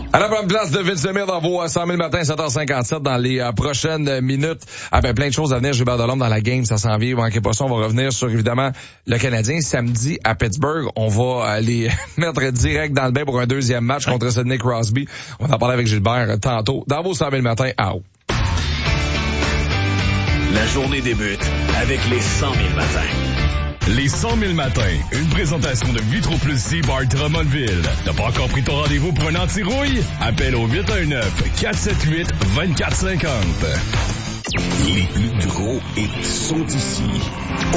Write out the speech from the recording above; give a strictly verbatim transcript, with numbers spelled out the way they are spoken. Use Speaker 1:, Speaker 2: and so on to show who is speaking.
Speaker 1: À la bonne place de Vince Lemire dans vos cent mille matins, sept heures cinquante-sept dans les euh, prochaines minutes. Ah ben, plein de choses à venir. Gilbert Delhomme dans la game, ça s'en vient. Vous manquez pas ça. On va revenir sur, évidemment, le Canadien. Samedi, à Pittsburgh, on va aller mettre direct dans le bain pour un deuxième match contre Sidney Crosby. On va en parler avec Gilbert euh, tantôt. Dans vos cent mille matins, à haut.
Speaker 2: La journée débute avec les cent mille matins.
Speaker 3: Les cent mille matins, une présentation de Vitro Plus Z-Bar Drummondville. T'as pas encore pris ton rendez-vous pour un anti-rouille? Appelle au huit un neuf, quatre sept huit, deux quatre cinq zéro.
Speaker 2: Les plus gros hits sont ici.